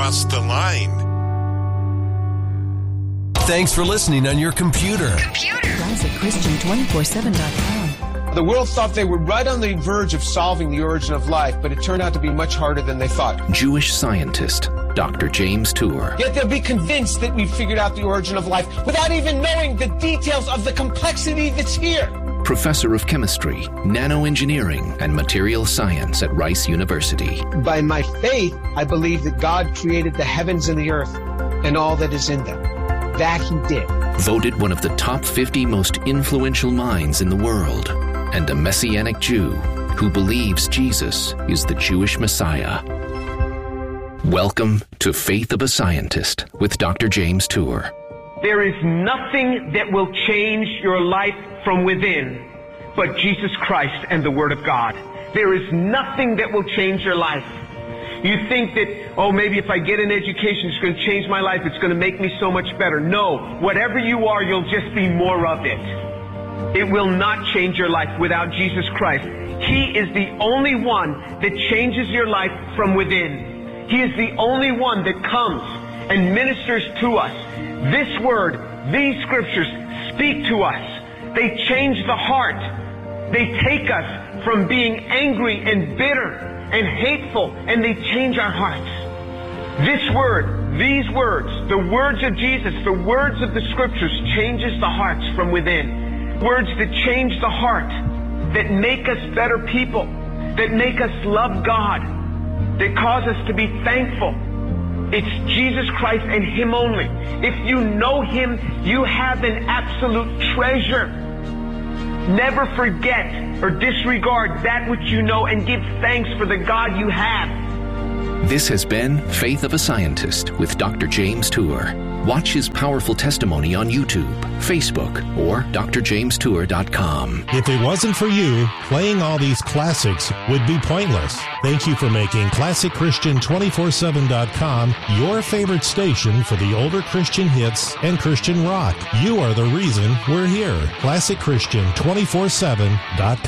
cross the line. Thanks for listening on your computer. ClassicChristian247.com. The world thought they were right on the verge of solving the origin of life, but it turned out to be much harder than they thought. Jewish scientist Dr. James Tour. Yet they'll be convinced that we figured out the origin of life without even knowing the details of the complexity that's here. Professor of Chemistry, Nanoengineering, and Material Science at Rice University. By my faith, I believe that God created the heavens and the earth and all that is in them. That he did. Voted one of the top 50 most influential minds in the world, and a Messianic Jew who believes Jesus is the Jewish Messiah. Welcome to Faith of a Scientist with Dr. James Tour. There is nothing that will change your life from within but Jesus Christ and the Word of God. There is nothing that will change your life. You think that, oh, maybe if I get an education, it's going to change my life. It's going to make me so much better. No, whatever you are, you'll just be more of it. It will not change your life without Jesus Christ. He is the only one that changes your life from within. He is the only one that comes and ministers to us. This Word, these Scriptures speak to us. They change the heart. They take us from being angry and bitter and hateful, and they change our hearts. This Word, these words, the words of Jesus, the words of the Scriptures changes the hearts from within. Words that change the heart, that make us better people, that make us love God, that cause us to be thankful. It's Jesus Christ and Him only. If you know Him, you have an absolute treasure. Never forget or disregard that which you know and give thanks for the God you have. This has been Faith of a Scientist with Dr. James Tour. Watch his powerful testimony on YouTube, Facebook, or drjamestour.com. If it wasn't for you, playing all these classics would be pointless. Thank you for making ClassicChristian247.com your favorite station for the older Christian hits and Christian rock. You are the reason we're here. ClassicChristian247.com.